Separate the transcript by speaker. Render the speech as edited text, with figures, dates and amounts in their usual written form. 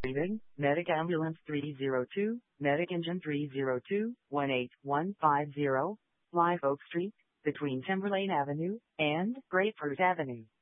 Speaker 1: Reading, Medic Ambulance 302, Medic Engine 302, 18150, Live Oak Street, between Timberlane Avenue and Grapefruit Avenue.